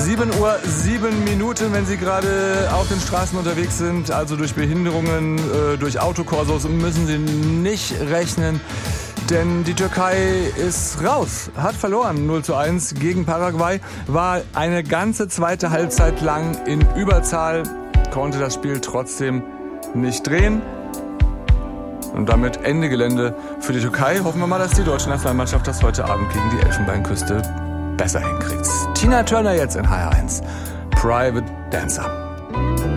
7:07 wenn Sie gerade auf den Straßen unterwegs sind, also durch Behinderungen, durch Autokorsos, müssen Sie nicht rechnen. Denn die Türkei ist raus, hat verloren 0:1 gegen Paraguay, war eine ganze zweite Halbzeit lang in Überzahl, konnte das Spiel trotzdem nicht drehen. Und damit Ende Gelände für die Türkei. Hoffen wir mal, dass die deutsche Nationalmannschaft das heute Abend gegen die Elfenbeinküste besser hinkriegt. Tina Turner jetzt in HR1. Private Dancer.